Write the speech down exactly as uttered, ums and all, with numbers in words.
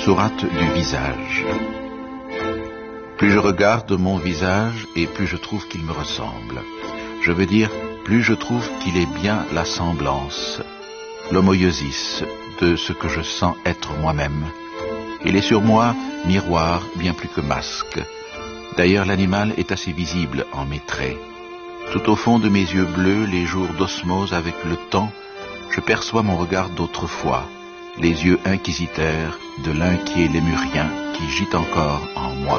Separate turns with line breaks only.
Sourate du visage. Plus je regarde mon visage et plus je trouve qu'il me ressemble. Je veux dire, plus je trouve qu'il est bien la semblance, l'homoïosis de ce que je sens être moi-même. Il est sur moi miroir bien plus que masque. D'ailleurs, l'animal est assez visible en mes traits. Tout au fond de mes yeux bleus, les jours d'osmose avec le temps, je perçois mon regard d'autrefois, les yeux inquisiteurs de l'inquiet lémurien qui gît encore en moi.